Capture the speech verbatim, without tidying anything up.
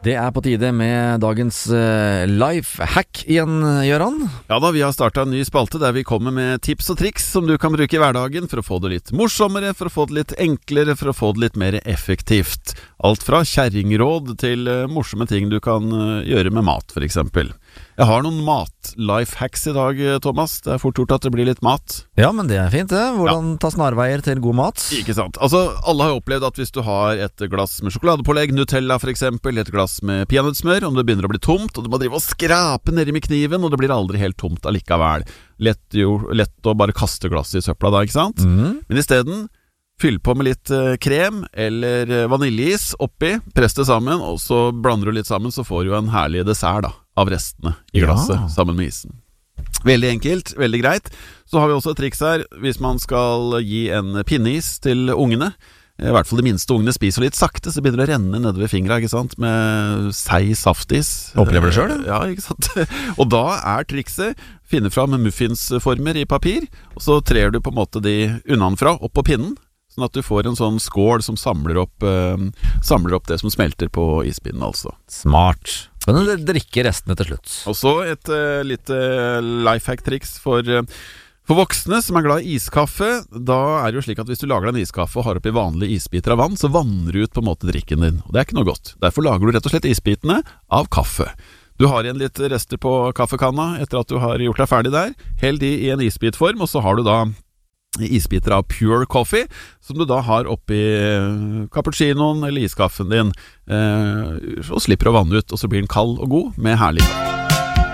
Det er på tide med dagens uh, life hack igjen, Gøran. Ja da, vi har startet en ny spalte der vi kommer med tips og triks som du kan bruke i hverdagen for å få det litt morsommere, for å få det litt enklere, for å få det litt mer effektivt. Alt fra kjerringråd til uh, morsomme ting du kan uh, gjøre med mat, for eksempel. Jeg har noen mat-life hacks i dag, Thomas. Det er fort gjort at det blir litt mat. Ja, men det er fint det. Hvordan ja. ta snarveier til god mat? Ikke sant. Altså, alle har jo opplevd at hvis du har et glass med sjokoladepålegg, Nutella for eksempel, et glass med peanøttsmør, om det begynner å bli tomt, og du må drive og skrape nedi med kniven, og det blir aldri helt tomt allikevel. Lett, jo, lett å bare kaste glasset i søpla da, ikke sant? Mm. Men i stedet, fyll på med litt eh, krem eller vaniljeis oppi, press det sammen, og så blander du litt sammen, så får du en herlig dessert da, av restene i glasset, ja. sammen med isen. Veldig enkelt, veldig greit. Så har vi også et triks her, hvis man skal gi en pinneis til ungene, i hvert fall de minste ungene spiser litt sakte, så begynner det å renne nede ved fingra, ikke sant, med seig saftis. Opplever det selv, ja, ikke sant. Og da er trikset, finne fram muffinsformer i papir, og så trer du på en måte de unnanfra opp på pinnen, sånn at du får en sånn skål som samler opp, uh, samler opp det som smelter på ispinnen, altså. Smart. Men du drikker restene til slutt. Og så et uh, lite lifehack-triks for, uh, for voksne som er glad i iskaffe. Da er det jo slik at hvis du lager deg en iskaffe og har oppi vanlige isbiter av vann, så vanner du ut på en måte drikken din. Og det er ikke noe godt. Derfor lager du rett og slett isbitene av kaffe. Du har igjen litt rester på kaffekanna etter at du har gjort deg ferdig der. Hell de i en isbitform, og så har du da isbiter av pure coffee, som du da har oppi cappuccinoen eller iskaffen din, eh, og slipper å vanne ut, og så blir den kald og god med herlig kaffe.